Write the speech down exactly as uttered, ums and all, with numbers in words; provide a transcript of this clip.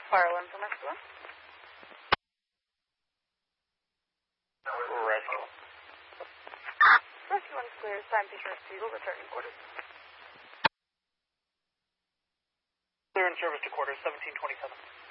Fire one from Rescue one. Rescue. Rescue one clears. Time Fisher Eagle returning quarters. Clear in service to quarters, seventeen twenty-seven.